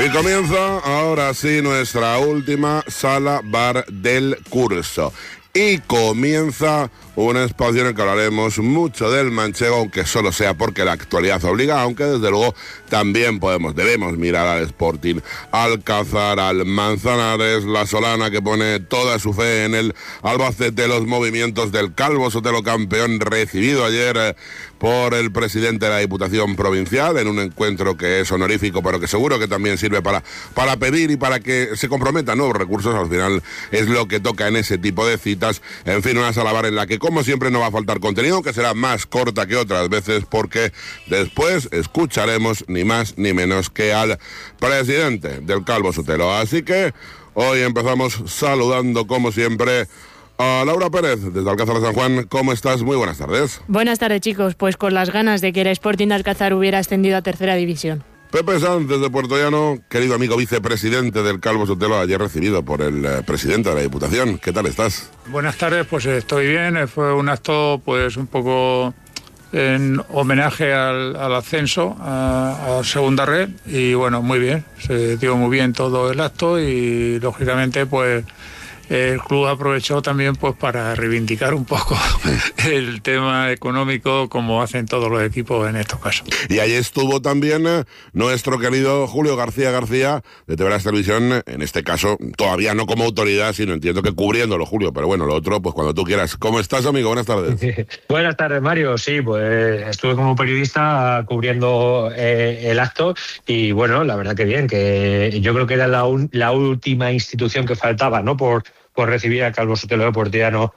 Y comienza ahora sí nuestra última sala bar del curso. Y comienza un espacio en el que hablaremos mucho del manchego, aunque solo sea porque la actualidad obliga, aunque desde luego también debemos mirar al Sporting Alcázar, al Manzanares, la Solana que pone toda su fe en el Albacete, los movimientos del Calvo Sotelo, campeón recibido ayer por el presidente de la Diputación Provincial en un encuentro que es honorífico, pero que seguro que también sirve para pedir y para que se comprometan nuevos recursos. Al final es lo que toca en ese tipo de citas. En fin, una sala bar en la que como siempre no va a faltar contenido, aunque será más corta que otras veces, porque después escucharemos ni más ni menos que al presidente del Calvo Sotelo. Así que hoy empezamos saludando como siempre a Laura Pérez, desde Alcázar de San Juan. ¿Cómo estás? Muy buenas tardes. Buenas tardes, chicos. Pues con las ganas de que el Sporting de Alcázar hubiera ascendido a tercera división. Pepe Sanz, desde Puerto Llano, querido amigo vicepresidente del Calvo Sotelo, ayer recibido por el presidente de la Diputación. ¿Qué tal estás? Buenas tardes, pues estoy bien. Fue un acto pues un poco en homenaje al ascenso a Segunda Red y bueno, muy bien. Se dio muy bien todo el acto y lógicamente pues el club aprovechó también pues para reivindicar un poco el tema económico, como hacen todos los equipos en estos casos. Y ahí estuvo también nuestro querido Julio García de TVLAS Televisión, en este caso todavía no como autoridad, sino entiendo que cubriéndolo, Julio, pero bueno, lo otro pues cuando tú quieras. ¿Cómo estás, amigo? Buenas tardes. Buenas tardes, Mario. Sí, pues estuve como periodista cubriendo el acto y bueno, la verdad que bien, que yo creo que era la última institución que faltaba, ¿no? Por recibir al Calvo Sotelo de Puerto Llano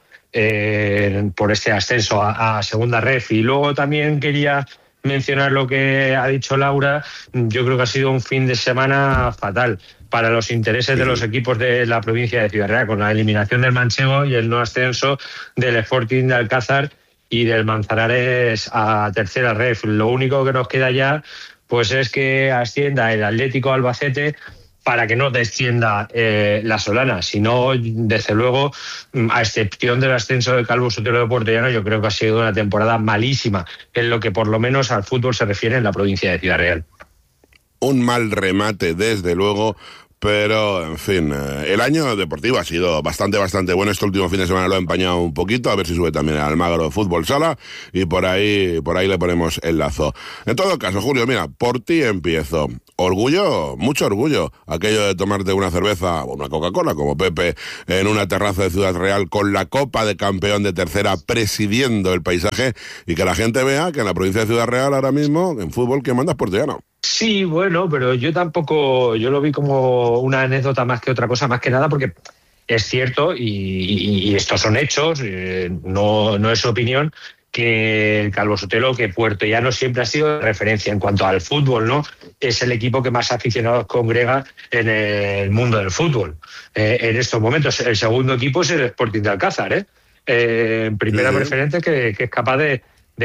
por este ascenso a Segunda Ref. Y luego también quería mencionar lo que ha dicho Laura. Yo creo que ha sido un fin de semana fatal para los intereses de los equipos de la provincia de Ciudad Real, con la eliminación del manchego y el no ascenso del Sporting de Alcázar y del Manzanares a tercera ref. Lo único que nos queda ya pues es que ascienda el Atlético Albacete para que no descienda la Solana. Si no, desde luego, a excepción del ascenso del Calvo Sotelo de Puerto Llano, yo creo que ha sido una temporada malísima en lo que por lo menos al fútbol se refiere en la provincia de Ciudad Real. Un mal remate, desde luego. Pero, en fin, el año deportivo ha sido bastante bueno. Este último fin de semana lo ha empañado un poquito, a ver si sube también al Almagro Fútbol Sala, y por ahí le ponemos el lazo. En todo caso, Julio, mira, por ti empiezo. Orgullo, mucho orgullo, aquello de tomarte una cerveza o una Coca-Cola, como Pepe, en una terraza de Ciudad Real, con la Copa de Campeón de Tercera presidiendo el paisaje, y que la gente vea que en la provincia de Ciudad Real ahora mismo, en fútbol, ¿quién manda es Puerto Llano? Sí, bueno, pero yo lo vi como una anécdota más que otra cosa, más que nada porque es cierto, y estos son hechos, no es opinión, que el Calvo Sotelo, que Puerto Llano siempre ha sido de referencia en cuanto al fútbol, ¿no? Es el equipo que más aficionados congrega en el mundo del fútbol. En estos momentos, el segundo equipo es el Sporting de Alcázar, en primera preferente, que es capaz de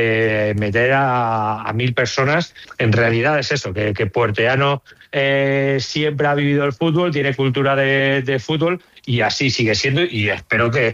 meter a 1.000 personas. En realidad es eso, que Puerto Llano siempre ha vivido el fútbol, tiene cultura de fútbol y así sigue siendo, y espero que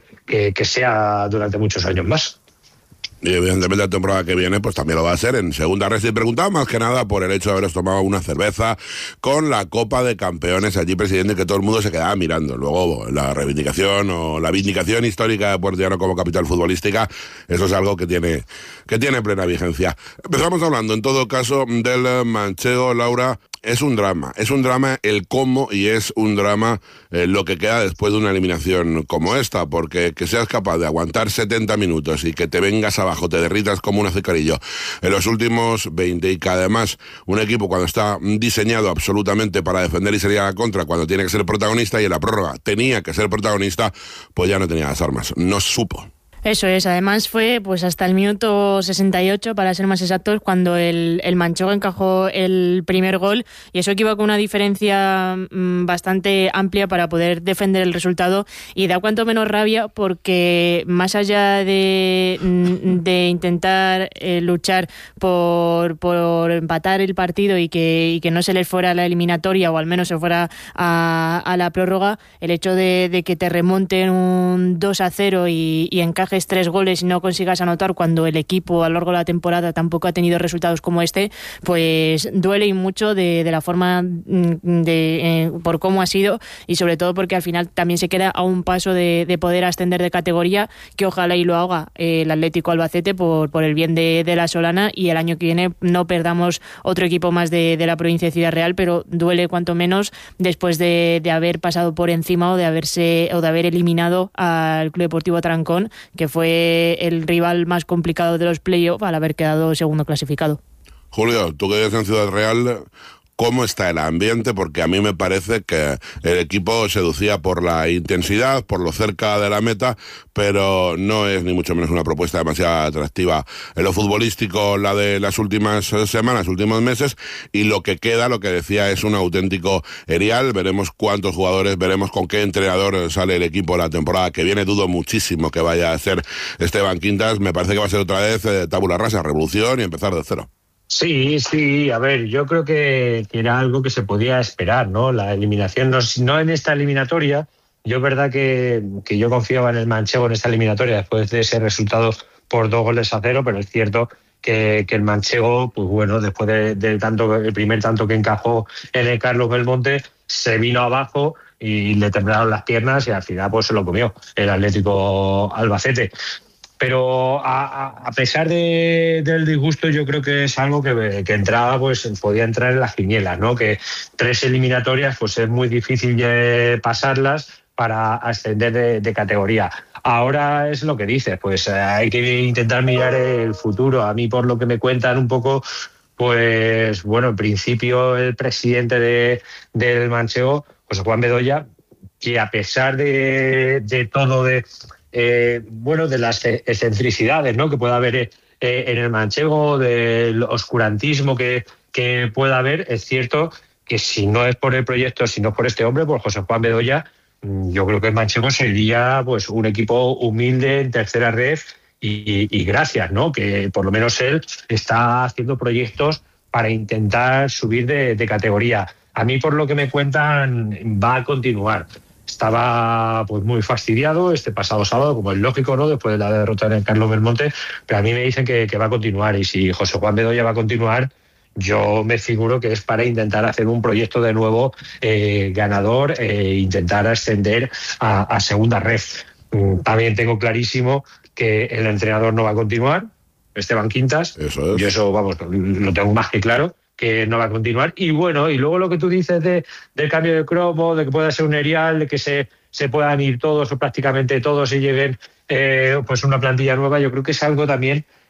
sea durante muchos años más. Y evidentemente la temporada que viene pues también lo va a ser en Segunda Red. Y preguntaba más que nada por el hecho de haberos tomado una cerveza con la Copa de Campeones allí, presidente, que todo el mundo se quedaba mirando. Luego la reivindicación o la vindicación histórica de Puerto Llano como capital futbolística, eso es algo que tiene plena vigencia. Empezamos hablando en todo caso del manchego, Laura. Es un drama el cómo, y es un drama lo que queda después de una eliminación como esta, porque que seas capaz de aguantar 70 minutos y que te vengas abajo, te derritas como un azucarillo en los últimos 20, y que además un equipo cuando está diseñado absolutamente para defender y salir a la contra, cuando tiene que ser protagonista y en la prórroga tenía que ser protagonista, pues ya no tenía las armas, no supo. Eso es, además fue pues hasta el minuto 68, para ser más exactos, cuando el manchego encajó el primer gol, y eso equivoca una diferencia bastante amplia para poder defender el resultado, y da cuanto menos rabia porque más allá de intentar luchar por empatar el partido y que no se les fuera a la eliminatoria, o al menos se fuera a la prórroga, el hecho de que te remonten un 2-0 y encajes encajes 3 goles y no consigas anotar cuando el equipo a lo largo de la temporada tampoco ha tenido resultados como este, pues duele y mucho de la forma por cómo ha sido, y sobre todo porque al final también se queda a un paso de poder ascender de categoría, que ojalá y lo haga el Atlético Albacete por el bien de la Solana, y el año que viene no perdamos otro equipo más de la provincia de Ciudad Real, pero duele cuanto menos después de haber pasado por encima o de haber eliminado al Club Deportivo Trancón, que fue el rival más complicado de los playoffs al haber quedado segundo clasificado. Julio, tú que vives en Ciudad Real, ¿cómo está el ambiente? Porque a mí me parece que el equipo seducía por la intensidad, por lo cerca de la meta, pero no es ni mucho menos una propuesta demasiado atractiva en lo futbolístico, la de las últimas semanas, últimos meses, y lo que queda, lo que decía, es un auténtico erial. Veremos cuántos jugadores, veremos con qué entrenador sale el equipo la temporada que viene. Dudo muchísimo que vaya a ser Esteban Quintas. Me parece que va a ser otra vez tabula rasa, revolución y empezar de cero. Sí, a ver, yo creo que era algo que se podía esperar, ¿no? La eliminación, no en esta eliminatoria. Yo es verdad que yo confiaba en el manchego en esta eliminatoria después de ese resultado por 2-0, pero es cierto que el manchego, pues bueno, después del primer tanto que encajó en el Carlos Belmonte, se vino abajo y le temblaron las piernas y al final pues se lo comió el Atlético Albacete. Pero a pesar del disgusto, yo creo que es algo que entraba, pues podía entrar en las quinielas, ¿no? Que 3 eliminatorias, pues es muy difícil pasarlas para ascender de categoría. Ahora es lo que dices, pues hay que intentar mirar el futuro. A mí, por lo que me cuentan un poco, pues bueno, en principio el presidente del manchego, José Juan Bedoya, que a pesar de todo de las excentricidades, ¿no?, que pueda haber en el manchego, del oscurantismo que pueda haber, es cierto que si no es por el proyecto, si no es por este hombre, por José Juan Bedoya, yo creo que el manchego sería pues un equipo humilde en tercera red y gracias, ¿no?, que por lo menos él está haciendo proyectos para intentar subir de categoría. A mí, por lo que me cuentan, va a continuar. Estaba pues muy fastidiado este pasado sábado, como es lógico, ¿no?, después de la derrota en el Carlos Belmonte, pero a mí me dicen que va a continuar, y si José Juan Bedoya va a continuar, yo me figuro que es para intentar hacer un proyecto de nuevo ganador e intentar ascender a segunda red. También tengo clarísimo que el entrenador no va a continuar, Esteban Quintas. Eso es. Yo eso, vamos, lo tengo más que claro, que no va a continuar. Y bueno, y luego lo que tú dices del cambio de cromo, de que pueda ser un erial, de que se puedan ir todos o prácticamente todos y lleguen pues una plantilla nueva, yo creo que es algo también